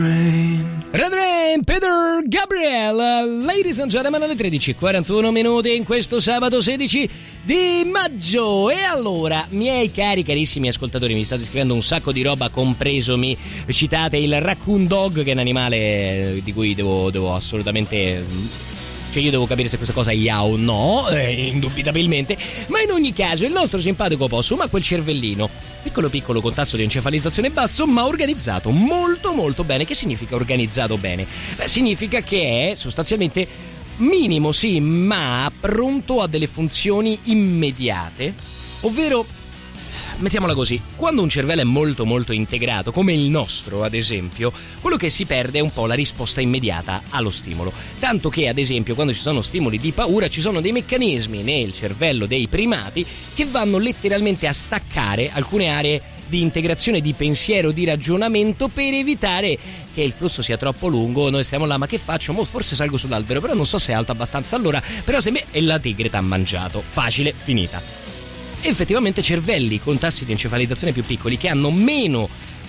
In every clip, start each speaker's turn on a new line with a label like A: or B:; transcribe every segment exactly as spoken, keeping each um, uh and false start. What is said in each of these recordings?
A: Red Rain, Peter Gabriel, ladies and gentlemen, alle tredici e quarantuno minuti in questo sabato sedici di maggio. E allora, miei cari carissimi ascoltatori, mi state scrivendo un sacco di roba, compreso mi citate il raccoon dog, che è un animale di cui devo, devo assolutamente... cioè io devo capire se questa cosa è ya o no, eh, indubitabilmente, ma in ogni caso il nostro simpatico possum ha quel cervellino piccolo piccolo con tasso di encefalizzazione basso, ma organizzato molto molto bene. Che significa organizzato bene? Beh, significa che è sostanzialmente minimo, sì, ma pronto a delle funzioni immediate, ovvero, mettiamola così, quando un cervello è molto molto integrato, come il nostro ad esempio, quello che si perde è un po' la risposta immediata allo stimolo. Tanto che ad esempio quando ci sono stimoli di paura ci sono dei meccanismi nel cervello dei primati che vanno letteralmente a staccare alcune aree di integrazione di pensiero, di ragionamento, per evitare che il flusso sia troppo lungo. Noi stiamo là, ma che faccio? Mo forse salgo sull'albero, però non so se è alto abbastanza, allora però se me... e la tigre t'ha mangiato. Facile, finita. Effettivamente cervelli con tassi di encefalizzazione più piccoli, che hanno meno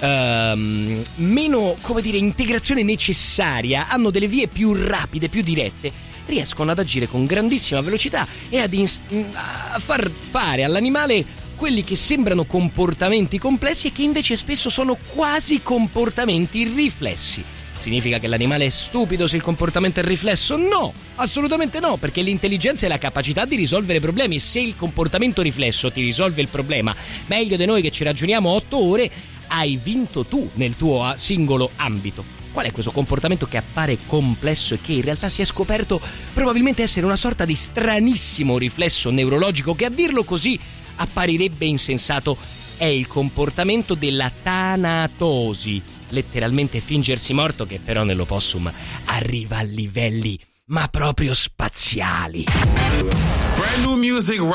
A: ehm, meno, come dire, integrazione necessaria, hanno delle vie più rapide, più dirette, riescono ad agire con grandissima velocità e ad ins- a far fare all'animale quelli che sembrano comportamenti complessi e che invece spesso sono quasi comportamenti riflessi. Significa che l'animale è stupido se il comportamento è riflesso? No, assolutamente no, perché l'intelligenza è la capacità di risolvere problemi. Se il comportamento riflesso ti risolve il problema meglio di noi che ci ragioniamo otto ore, hai vinto tu nel tuo singolo ambito. Qual è questo comportamento che appare complesso e che in realtà si è scoperto probabilmente essere una sorta di stranissimo riflesso neurologico che, a dirlo così, apparirebbe insensato? È il comportamento della tanatosi, letteralmente fingersi morto, che però nell'opossum arriva a livelli ma proprio spaziali.
B: Brand new music